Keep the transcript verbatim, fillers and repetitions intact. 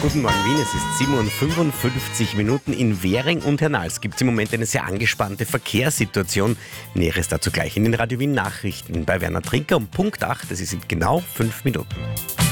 Guten Morgen Wien, es ist sieben Uhr fünfundfünfzig Minuten. In Währing und Hernals gibt es im Moment eine sehr angespannte Verkehrssituation. Näheres dazu gleich in den Radio Wien Nachrichten bei Werner Trinker um Punkt acht, das ist in genau fünf Minuten.